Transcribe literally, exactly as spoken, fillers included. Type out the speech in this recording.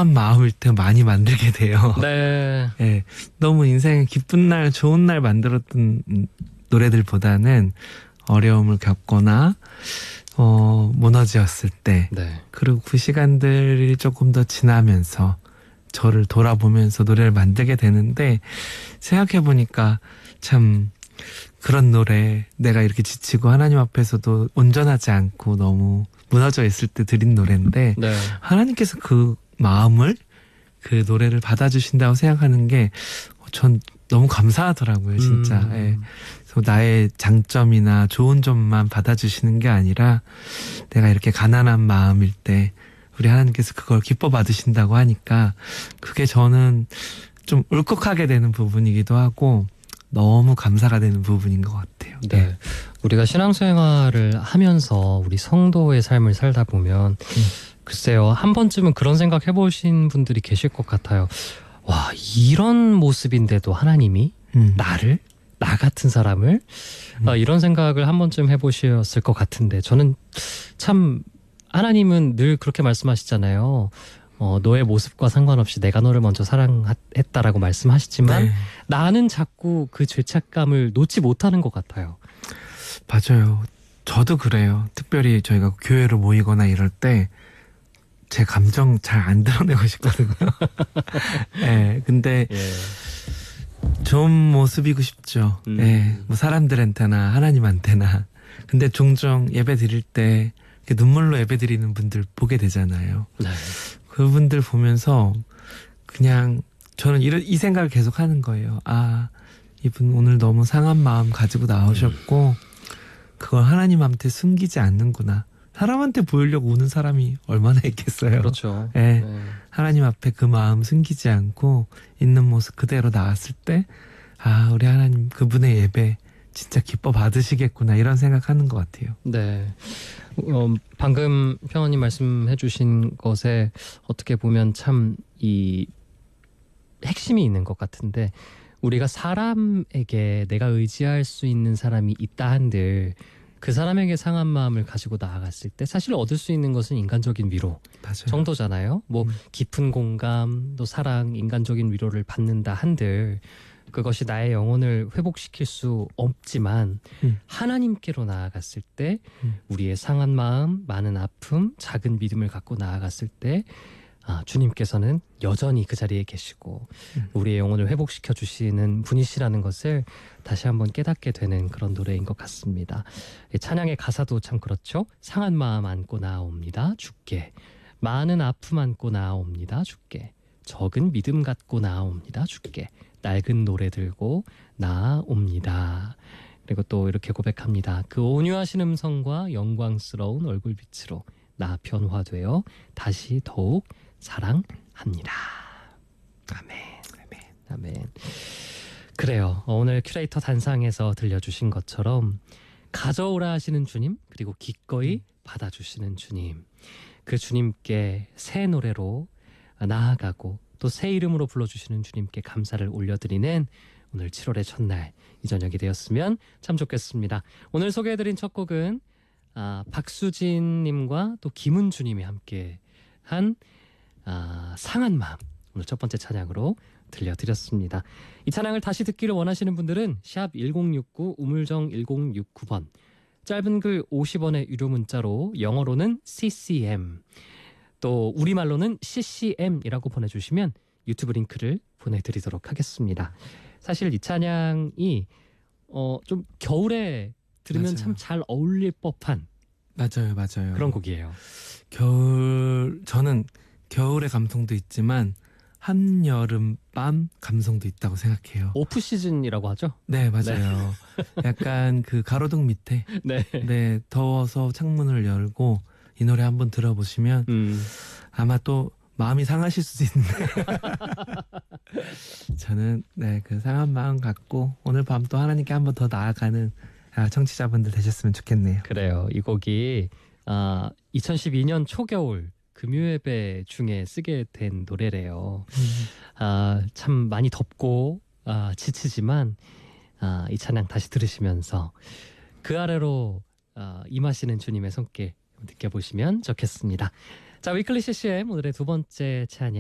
상한 마음일 때 많이 만들게 돼요. 네. 네, 너무 인생에 기쁜 날, 좋은 날 만들었던 노래들보다는 어려움을 겪거나 어, 무너졌을 때, 네. 그리고 그 시간들이 조금 더 지나면서 저를 돌아보면서 노래를 만들게 되는데, 생각해보니까 참 그런 노래, 내가 이렇게 지치고 하나님 앞에서도 온전하지 않고 너무 무너져 있을 때 드린 노래인데, 네. 하나님께서 그 마음을, 그 노래를 받아주신다고 생각하는 게 전 너무 감사하더라고요, 진짜. 음. 예. 그래서 나의 장점이나 좋은 점만 받아주시는 게 아니라 내가 이렇게 가난한 마음일 때 우리 하나님께서 그걸 기뻐 받으신다고 하니까 그게 저는 좀 울컥하게 되는 부분이기도 하고 너무 감사가 되는 부분인 것 같아요. 네. 예. 우리가 신앙생활을 하면서 우리 성도의 삶을 살다 보면 음. 글쎄요, 한 번쯤은 그런 생각 해보신 분들이 계실 것 같아요. 와, 이런 모습인데도 하나님이 음. 나를, 나 같은 사람을 음. 어, 이런 생각을 한 번쯤 해보셨을 것 같은데, 저는 참 하나님은 늘 그렇게 말씀하시잖아요. 어, 너의 모습과 상관없이 내가 너를 먼저 사랑했다라고 말씀하시지만 네. 나는 자꾸 그 죄책감을 놓지 못하는 것 같아요. 맞아요. 저도 그래요. 특별히 저희가 교회로 모이거나 이럴 때 제 감정 잘 안 드러내고 싶거든요. 네, 근데 예. 좋은 모습이고 싶죠. 음. 네, 뭐 사람들한테나 하나님한테나. 근데 종종 예배 드릴 때 이렇게 눈물로 예배 드리는 분들 보게 되잖아요. 네. 그분들 보면서 그냥 저는 이런 이 생각을 계속 하는 거예요. 아, 이분 오늘 너무 상한 마음 가지고 나오셨고 그걸 하나님한테 숨기지 않는구나. 사람한테 보이려고 우는 사람이 얼마나 있겠어요. 그렇죠. 네. 네. 하나님 앞에 그 마음 숨기지 않고 있는 모습 그대로 나왔을 때, 아, 우리 하나님 그분의 예배 진짜 기뻐 받으시겠구나 이런 생각하는 것 같아요. 네. 어, 방금 평원님 말씀해 주신 것에 어떻게 보면 참 이 핵심이 있는 것 같은데, 우리가 사람에게 내가 의지할 수 있는 사람이 있다 한들 그 사람에게 상한 마음을 가지고 나아갔을 때 사실 얻을 수 있는 것은 인간적인 위로 맞아요. 정도잖아요. 뭐 음. 깊은 공감, 또 사랑, 인간적인 위로를 받는다 한들 그것이 나의 영혼을 회복시킬 수 없지만 음. 하나님께로 나아갔을 때 음. 우리의 상한 마음, 많은 아픔, 작은 믿음을 갖고 나아갔을 때 아, 주님께서는 여전히 그 자리에 계시고 음. 우리의 영혼을 회복시켜 주시는 분이시라는 것을 다시 한번 깨닫게 되는 그런 노래인 것 같습니다. 찬양의 가사도 참 그렇죠. 상한 마음 안고 나아옵니다 주께, 많은 아픔 안고 나아옵니다 주께, 적은 믿음 갖고 나아옵니다 주께, 낡은 노래 들고 나아옵니다. 그리고 또 이렇게 고백합니다. 그 온유하신 음성과 영광스러운 얼굴빛으로 나 변화되어 다시 더욱 사랑합니다. 아멘. 아멘. 아멘. 그래요. 오늘 큐레이터 단상에서 들려주신 것처럼 가져오라 하시는 주님, 그리고 기꺼이 받아주시는 주님, 그 주님께 새 노래로 나아가고 또 새 이름으로 불러주시는 주님께 감사를 올려드리는 오늘 칠월의 첫날 이 저녁이 되었으면 참 좋겠습니다. 오늘 소개해드린 첫 곡은 아, 박수진님과 또 김은주님이 함께 한 아, 상한 마음, 오늘 첫 번째 찬양으로 들려드렸습니다. 이 찬양을 다시 듣기를 원하시는 분들은 샵 일공육구 우물정 일공육구 번, 짧은 글 오십 원의 유료 문자로 영어로는 씨씨엠, 또 우리말로는 씨씨엠이라고 보내주시면 유튜브 링크를 보내드리도록 하겠습니다. 사실 이 찬양이 어, 좀 겨울에 들으면 맞아요. 참 잘 어울릴 법한 맞아요, 맞아요. 그런 곡이에요. 겨울, 저는 겨울의 감성도 있지만 한여름 밤 감성도 있다고 생각해요. 오프 시즌이라고 하죠? 네, 맞아요. 약간 그 가로등 밑에 네. 네, 더워서 창문을 열고 이 노래 한번 들어보시면 음. 아마 또 마음이 상하실 수도 있는데 저는 네, 그 상한 마음 갖고 오늘 밤 또 하나님께 한번 더 나아가는 아, 청취자분들 되셨으면 좋겠네요. 그래요. 이 곡이 아, 이천십이 년 초겨울 금요예배 중에 쓰게 된 노래래요. 음. 아, 참 많이 덥고 아, 지치지만 아, 이 찬양 다시 들으시면서 그 아래로 아, 임하시는 주님의 손길 느껴보시면 좋겠습니다. 자, 위클리 씨씨엠 오늘의 두 번째 찬양